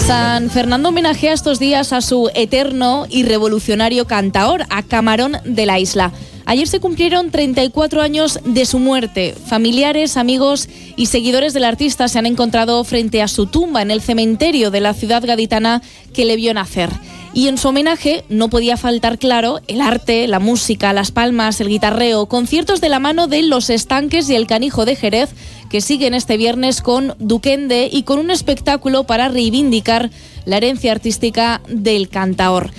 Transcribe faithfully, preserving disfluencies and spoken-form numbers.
San Fernando homenajea estos días a su eterno y revolucionario cantaor, a Camarón de la Isla. Ayer se cumplieron treinta y cuatro años de su muerte. Familiares, amigos y seguidores del artista se han encontrado frente a su tumba en el cementerio de la ciudad gaditana que le vio nacer. Y en su homenaje no podía faltar, claro, el arte, la música, las palmas, el guitarreo, conciertos de la mano de Los Estanques y el Canijo de Jerez, que siguen este viernes con Duquende y con un espectáculo para reivindicar la herencia artística del cantaor.